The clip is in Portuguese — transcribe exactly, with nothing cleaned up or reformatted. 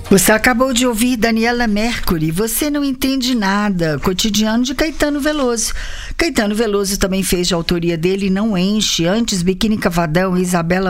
Você acabou de ouvir Daniela Mercury, Você Não Entende Nada, cotidiano de Caetano Veloso. Caetano Veloso também fez de autoria dele Não Enche, antes Biquíni Cavadão e Isabela